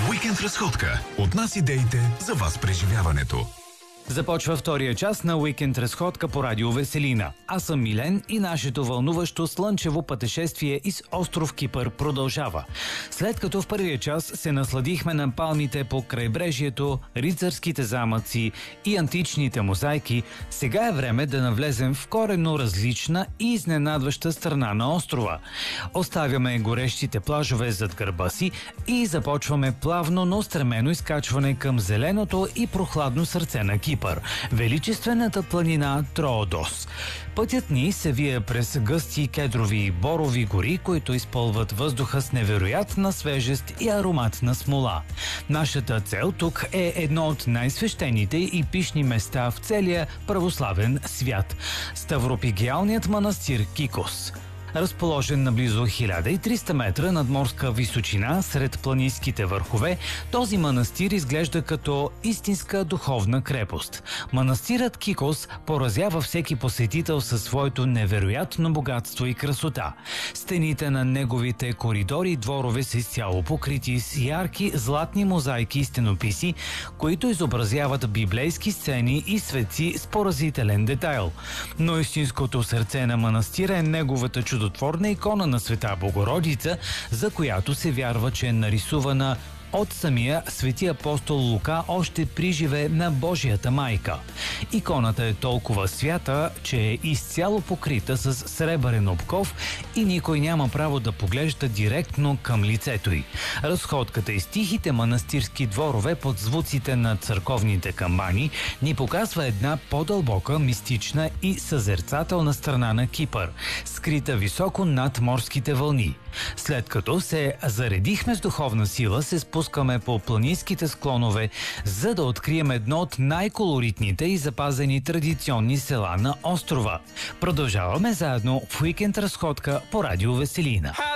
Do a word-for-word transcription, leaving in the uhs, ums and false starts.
Уикенд разходка. От нас идеите за вас преживяването. Започва втория час на Уикенд разходка по радио Веселина. Аз съм Милен и нашето вълнуващо слънчево пътешествие из остров Кипър продължава. След като в първия час се насладихме на палмите по крайбрежието, рицарските замъци и античните мозайки, сега е време да навлезем в коренно различна и изненадваща страна на острова. Оставяме горещите плажове зад гърба си и започваме плавно, но стремено изкачване към зеленото и прохладно сърце на Кипър. Величествената планина Троодос. Пътят ни се вие през гъсти кедрови и борови гори, които изпълват въздуха с невероятна свежест и аромат на смола. Нашата цел тук е едно от най-свещените и пишни места в целия православен свят – Ставропигиалният манастир Кикос. Разположен на близо хиляда и триста метра надморска височина сред планинските върхове, този манастир изглежда като истинска духовна крепост. Манастирът Кикос поразява всеки посетител със своето невероятно богатство и красота. Стените на неговите коридори и дворове са изцяло покрити с ярки златни мозайки и стенописи, които изобразяват библейски сцени и светци с поразителен детайл. Но истинското сърце на манастира е неговата чудотворна чудотворна икона на Света Богородица, за която се вярва, че е нарисувана от самия свети апостол Лука още при живе на Божията майка. Иконата е толкова свята, че е изцяло покрита с сребърен обков и никой няма право да поглежда директно към лицето й. Разходката из тихите манастирски дворове под звуците на църковните камбани ни показва една по-дълбока, мистична и съзерцателна страна на Кипър, скрита високо над морските вълни. След като се заредихме с духовна сила, се спускаме по планинските склонове, за да открием едно от най-колоритните и запазени традиционни села на острова. Продължаваме заедно в уикенд разходка по радио Веселина.